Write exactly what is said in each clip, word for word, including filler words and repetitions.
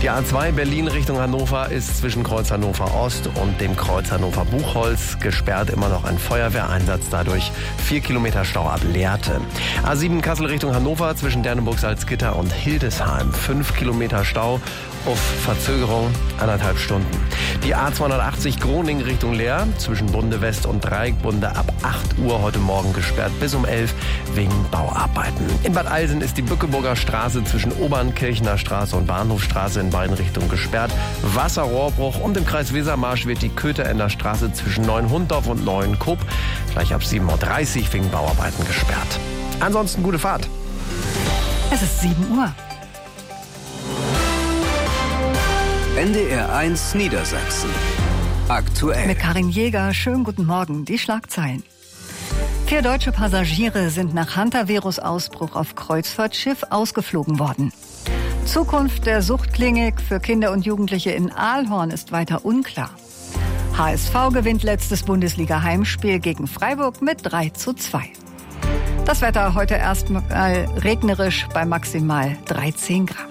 Die A zwei Berlin Richtung Hannover ist zwischen Kreuz Hannover Ost und dem Kreuz Hannover Buchholz gesperrt. Immer noch ein Feuerwehreinsatz, dadurch vier Kilometer Stau ab Lehrte. A sieben Kassel Richtung Hannover zwischen Dernenburg-Salzgitter und Hildesheim. fünf Kilometer Stau auf Verzögerung anderthalb Stunden. Die A zweihundertachtzig Groningen Richtung Leer zwischen Bunde West und Dreieckbunde ab acht Uhr heute Morgen gesperrt bis um elf wegen Bauarbeiten. In Bad Eilsen ist die Bückeburger Straße zwischen Obernkirchener Straße und Bahnhofstraße in beiden Richtungen gesperrt. Wasserrohrbruch und im Kreis Wesermarsch wird die Kötherender Straße zwischen Neuenhunddorf und Neuenkoop gleich ab sieben Uhr dreißig wegen Bauarbeiten gesperrt. Ansonsten gute Fahrt. Es ist sieben Uhr. N D R eins Niedersachsen. Aktuell. Mit Karin Jäger, schönen guten Morgen. Die Schlagzeilen. Vier deutsche Passagiere sind nach Hantavirus-Ausbruch auf Kreuzfahrtschiff ausgeflogen worden. Zukunft der Suchtklinik für Kinder und Jugendliche in Aalhorn ist weiter unklar. H S V gewinnt letztes Bundesliga-Heimspiel gegen Freiburg mit drei zu zwei. Das Wetter heute erstmal regnerisch bei maximal dreizehn Grad.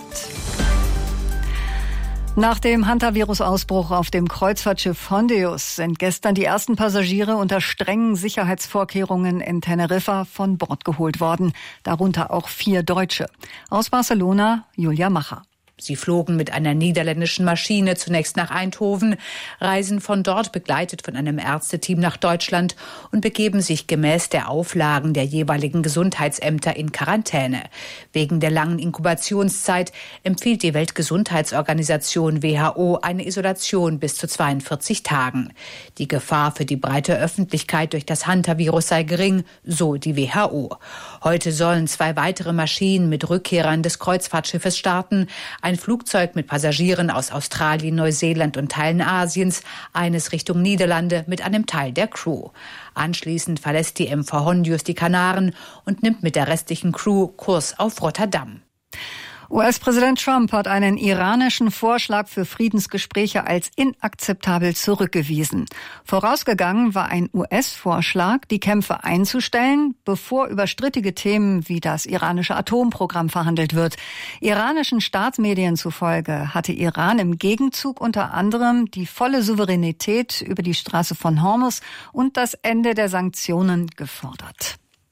Nach dem Hantavirus-Ausbruch auf dem Kreuzfahrtschiff Hondius sind gestern die ersten Passagiere unter strengen Sicherheitsvorkehrungen in Teneriffa von Bord geholt worden, darunter auch vier Deutsche. Aus Barcelona, Julia Macher. Sie flogen mit einer niederländischen Maschine zunächst nach Eindhoven, reisen von dort begleitet von einem Ärzteteam nach Deutschland und begeben sich gemäß der Auflagen der jeweiligen Gesundheitsämter in Quarantäne. Wegen der langen Inkubationszeit empfiehlt die Weltgesundheitsorganisation W H O eine Isolation bis zu zweiundvierzig Tagen. Die Gefahr für die breite Öffentlichkeit durch das Hantavirus sei gering, so die W H O. Heute sollen zwei weitere Maschinen mit Rückkehrern des Kreuzfahrtschiffes starten. Ein Flugzeug mit Passagieren aus Australien, Neuseeland und Teilen Asiens, eines Richtung Niederlande mit einem Teil der Crew. Anschließend verlässt die M V Hondius die Kanaren und nimmt mit der restlichen Crew Kurs auf Rotterdam. U S-Präsident Trump hat einen iranischen Vorschlag für Friedensgespräche als inakzeptabel zurückgewiesen. Vorausgegangen war ein U S-Vorschlag, die Kämpfe einzustellen, bevor über strittige Themen wie das iranische Atomprogramm verhandelt wird. Iranischen Staatsmedien zufolge hatte Iran im Gegenzug unter anderem die volle Souveränität über die Straße von Hormuz und das Ende der Sanktionen gefordert.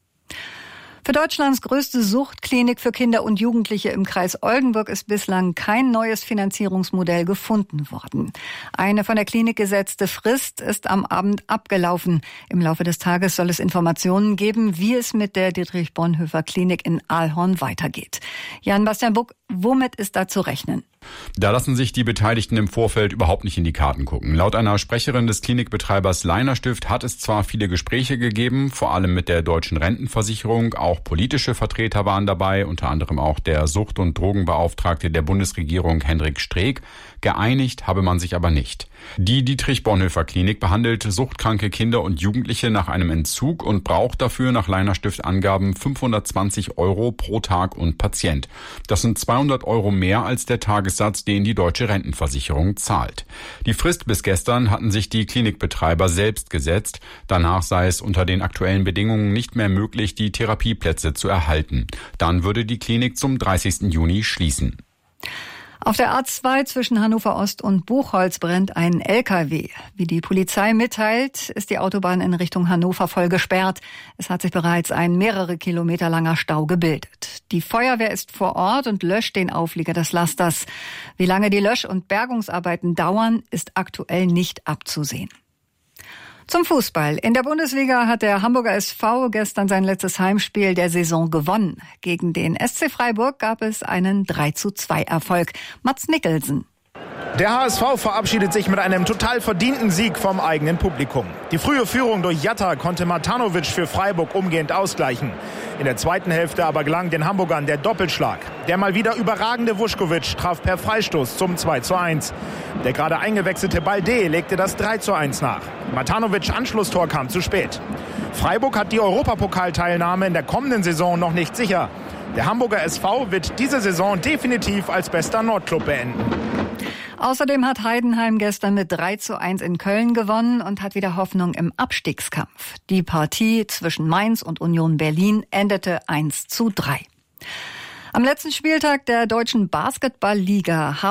Für Deutschlands größte Suchtklinik für Kinder und Jugendliche im Kreis Oldenburg ist bislang kein neues Finanzierungsmodell gefunden worden. Eine von der Klinik gesetzte Frist ist am Abend abgelaufen. Im Laufe des Tages soll es Informationen geben, wie es mit der Dietrich-Bonhoeffer-Klinik in Aalhorn weitergeht. Jan-Bastian Buck, womit ist da zu rechnen? Da lassen sich die Beteiligten im Vorfeld überhaupt nicht in die Karten gucken. Laut einer Sprecherin des Klinikbetreibers Leiner Stift hat es zwar viele Gespräche gegeben, vor allem mit der Deutschen Rentenversicherung. Auch politische Vertreter waren dabei, unter anderem auch der Sucht- und Drogenbeauftragte der Bundesregierung Hendrik Streeck. Geeinigt habe man sich aber nicht. Die Dietrich-Bonhoeffer-Klinik behandelt suchtkranke Kinder und Jugendliche nach einem Entzug und braucht dafür nach Leiner Stift Angaben fünfhundertzwanzig Euro pro Tag und Patient. Das sind zweihundert Euro mehr als der Tagessatz, den die Deutsche Rentenversicherung zahlt. Die Frist bis gestern hatten sich die Klinikbetreiber selbst gesetzt. Danach sei es unter den aktuellen Bedingungen nicht mehr möglich, die Therapieplätze zu erhalten. Dann würde die Klinik zum dreißigsten Juni schließen. Auf der A zwei zwischen Hannover Ost und Buchholz brennt ein L K W. Wie die Polizei mitteilt, ist die Autobahn in Richtung Hannover voll gesperrt. Es hat sich bereits ein mehrere Kilometer langer Stau gebildet. Die Feuerwehr ist vor Ort und löscht den Auflieger des Lasters. Wie lange die Lösch- und Bergungsarbeiten dauern, ist aktuell nicht abzusehen. Zum Fußball. In der Bundesliga hat der Hamburger S V gestern sein letztes Heimspiel der Saison gewonnen. Gegen den S C Freiburg gab es einen drei zu zwei Erfolg. Mats Mikkelsen. Der H S V verabschiedet sich mit einem total verdienten Sieg vom eigenen Publikum. Die frühe Führung durch Jatta konnte Matanovic für Freiburg umgehend ausgleichen. In der zweiten Hälfte aber gelang den Hamburgern der Doppelschlag. Der mal wieder überragende Vuskovic traf per Freistoß zum zwei zu eins. Der gerade eingewechselte Balde legte das drei zu eins nach. Matanovics Anschlusstor kam zu spät. Freiburg hat die Europapokalteilnahme in der kommenden Saison noch nicht sicher. Der Hamburger S V wird diese Saison definitiv als bester Nordclub beenden. Außerdem hat Heidenheim gestern mit drei zu eins in Köln gewonnen und hat wieder Hoffnung im Abstiegskampf. Die Partie zwischen Mainz und Union Berlin endete eins zu drei. Am letzten Spieltag der deutschen Basketballliga haben